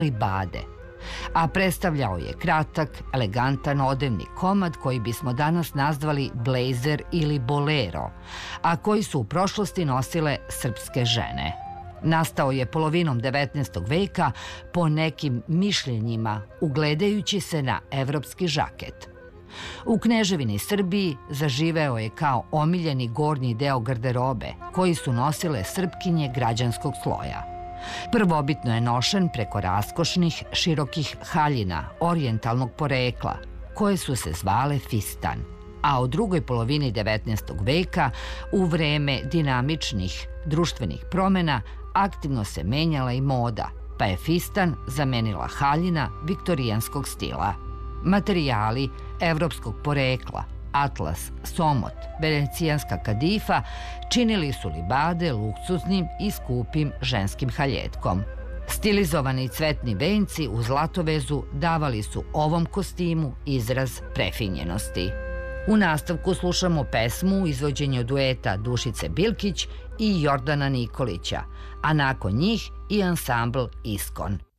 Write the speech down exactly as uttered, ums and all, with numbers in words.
libade, a predstavljao je kratak, elegantan odevni komad koji bismo danas nazvali blejzer ili bolero, a koji su u prošlosti nosile srpske žene. Nastao je polovinom devetnaestog veka po nekim mišljenjima, ugledajući se na evropski žaket. U Kneževini Srbiji zaživeo je kao omiljeni gornji deo garderobe koji su nosile Srpkinje građanskog sloja. Prvobitno je nošen preko raskošnih, širokih haljina orijentalnog porekla, koje su se zvale fistan, a u drugoj polovini devetnaestog veka, u vreme dinamičnih društvenih promena, aktivno se menjala i moda, pa je fistan zamenila haljina viktorijanskog stila. Materijali evropskog porekla, atlas, somot, venecijanska kadifa činili su libade luksuznim i skupim ženskim haljetkom. Stilizovani cvetni venci u zlatovezu davali su ovom kostimu izraz prefinjenosti. U nastavku slušamo pesmu u izvođenju dueta Dušice Bilkić i Jordana Nikolića, a nakon njih i ansambl Iskon.